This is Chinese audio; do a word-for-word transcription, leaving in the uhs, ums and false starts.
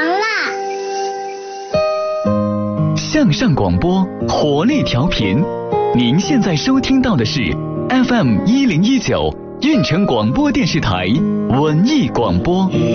啦！ 向上广播，活力调频。您现在收听到的是 F M 一零一九运城广播电视台文艺广播。